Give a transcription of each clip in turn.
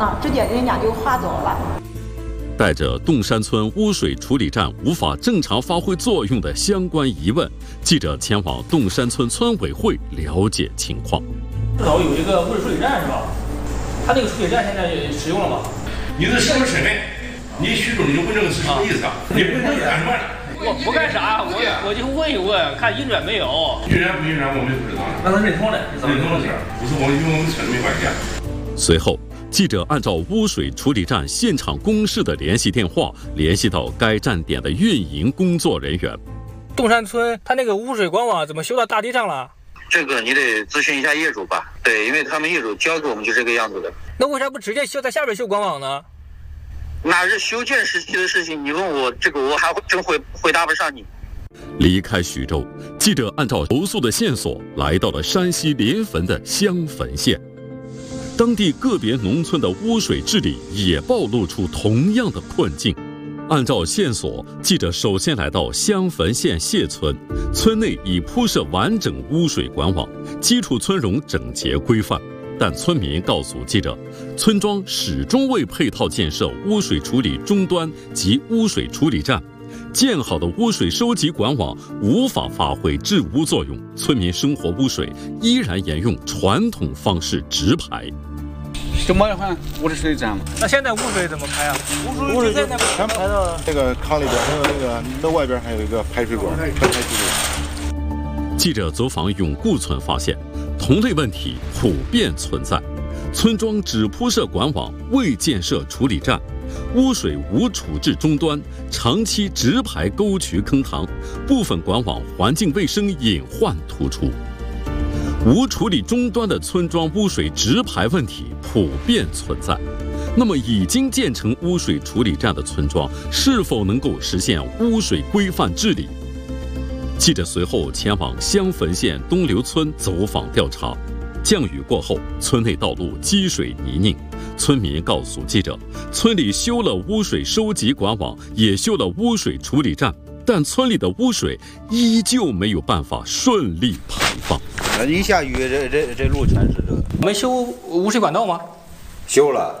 直接人家就划走了。 带着洞山村污水处理站无法正常发挥作用的相关疑问，记者前往洞山村村委会了解情况。 至少有一个污水处理站是吧？他那个处理站现在也使用了吗？ 你是什么身份？你许州你就问这个是什么意思啊？你问这个干什么？ 我不干啥，我就问一问，看运转没有。 运转不运转我们不知道。 那他认同了， 认同了事儿，不是我与我们村没关系。 随后，记者按照污水处理站现场公示的联系电话，联系到该站点的运营工作人员。 洞山村他那个污水管网怎么修到大地上了？ 这个你得咨询一下业主吧。对，因为他们业主交给我们就这个样子的。 那为啥不直接修在下边修管网呢？ 那是修建时期的事情，你问我这个，我还真回答不上你。 离开徐州，记者按照投诉的线索来到了山西临汾的襄汾县。当地个别农村的污水治理也暴露出同样的困境。按照线索，记者首先来到襄汾县谢村，村内已铺设完整污水管网，基础村容整洁规范。但村民告诉记者，村庄始终未配套建设污水处理终端及污水处理站，建好的污水收集管网无法发挥治污作用，村民生活污水依然沿用传统方式直排。 就没有换污水处理站嘛？ 那现在污水怎么排啊？污水现在全排到这个炕里边，还有那外边还有一个排水管，全排出去。 记者走访永固村发现，同类问题普遍存在。村庄只铺设管网，未建设处理站，污水无处置终端，长期直排沟渠坑塘，部分管网环境卫生隐患突出。无处理终端的村庄污水直排问题普遍存在。那么，已经建成污水处理站的村庄是否能够实现污水规范治理？记者随后前往襄汾县东流村走访调查。降雨过后，村内道路积水泥泞。村民告诉记者，村里修了污水收集管网，也修了污水处理站，但村里的污水依旧没有办法顺利排放。 一下雨，这路全是这个。 没修污水管道吗？ 修了，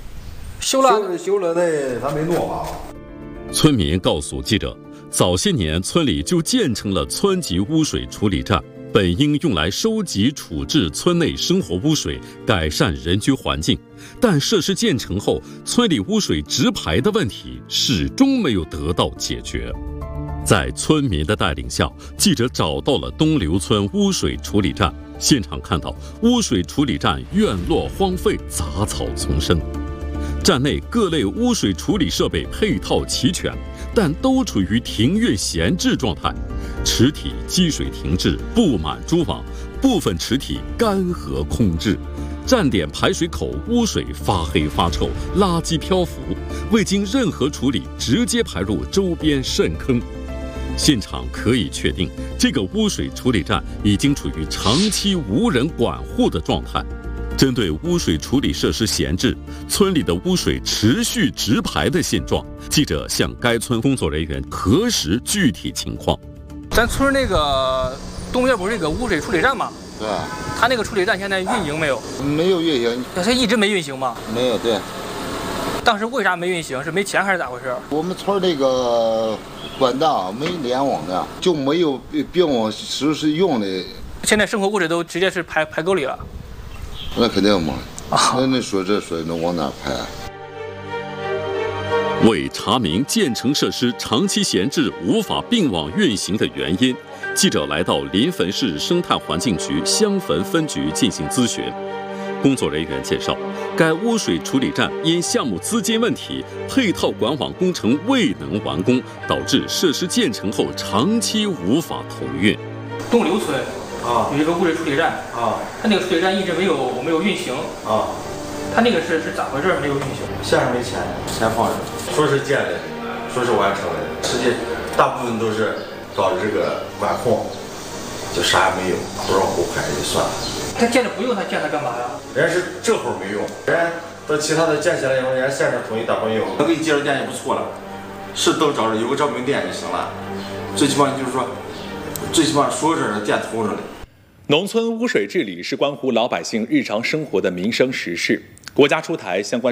那还没弄好。 村民告诉记者，早些年村里就建成了村级污水处理站，本应用来收集处置村内生活污水，改善人居环境。但设施建成后，村里污水直排的问题始终没有得到解决。在村民的带领下，记者找到了东流村污水处理站。现场看到污水处理站院落荒废，杂草丛生。站内各类污水处理设备配套齐全，但都处于停运闲置状态。池体积水停滞，布满蛛网，部分池体干涸空置。站点排水口污水发黑发臭，垃圾漂浮，未经任何处理直接排入周边渗坑。现场可以确定，这个污水处理站已经处于长期无人管护的状态。针对污水处理设施闲置，村里的污水持续直排的现状，记者向该村工作人员核实具体情况。 咱村那个东边不是有个污水处理站吗？ 对， 他那个处理站现在运营没有？ 没有运行。 他一直没运行吗？ 没有，对。 当时为啥没运行？是没钱还是咋回事？ 我们村这个管道没联网的，就没有并网实时用的。 现在生活污水都直接是排沟里了。 那肯定嘛，那说这水能往哪排？ 为查明建成设施长期闲置无法并网运行的原因，记者来到临汾市生态环境局襄汾分局进行咨询。工作人员介绍，该污水处理站因项目资金问题，配套管网工程未能完工，导致设施建成后长期无法投运。 东流村有一个污水处理站它那个处理站一直没有运行它那个是咋回事？没有运行？ 县上没钱放着，说是建的，说是完成的，实际大部分都是搞这个管控，就啥也没有，不让后排就算了。 他建着不用，他建它干嘛呀？ 人家是这会儿没用，人家到其他的建起来以后，人家县长统一打算用。能给你介绍店也不错了，是都找着有个照明店就行了，最起码就是说，最起码所有人的店通上的。 农村污水治理是关乎老百姓日常生活的民生实事，国家出台相关